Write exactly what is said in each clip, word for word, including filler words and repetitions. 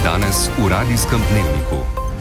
Danes v Radijskem dnevniku.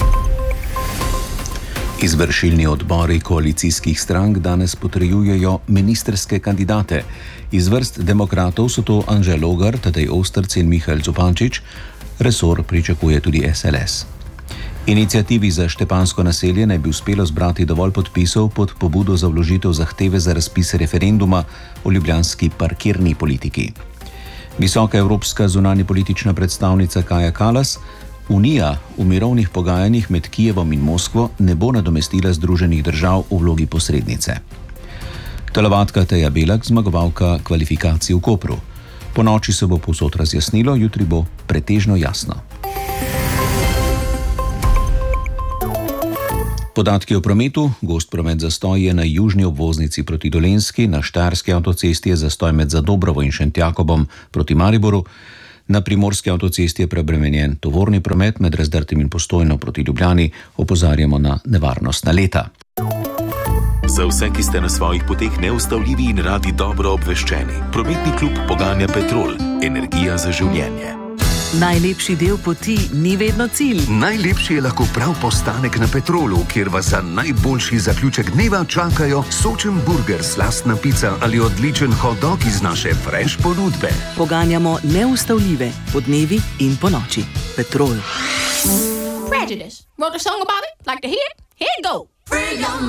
Izvršilni odbori koalicijskih strank danes potrjujejo ministrske kandidate. Iz vrst demokratov so to Anže Logar, Tadej Osterc in Mihael Zupančič. Resor pričakuje tudi es el es. Iniciativi za Štepansko naselje naj bi uspelo zbrati dovolj podpisov pod pobudo za vložitev zahteve za razpis referenduma o ljubljanski parkirni politiki. Visoka evropska zunanjepolitična predstavnica Kaja Kallas: Unija v mirovnih pogajanjih med Kijevom in Moskvo ne bo nadomestila Združenih držav v vlogi posrednice. Telovadka Teja Belak, zmagovalka kvalifikacij v Kopru. Po noči se bo povsod razjasnilo, jutri bo pretežno jasno. Podatki o prometu. Gost promet zastoj je na južni obvoznici proti Dolenjski, na štajerski avtocesti je zastoj med Zadobrovo in Šentjakobom proti Mariboru, na primorski avtocesti je preobremenjen tovorni promet med Razdrtim in Postojno proti Ljubljani, opozarjamo na nevarnostna leta. Za vse, ki ste na svojih poteh neustavljivi in radi dobro obveščeni, prometni klub poganja Petrol, energija za življenje. Najlepši del poti ni vedno cilj. Najlepši je lahko prav postanek na Petrolu, kjer vas za najboljši zaključek dneva čakajo sočen burger, slastna pica ali odličen hot dog iz naše fresh ponudbe. Poganjamo neustavljive po dnevi in po noči. Petrol. Prejudice. Wrote a song about it? Like to hear it? Here it goes.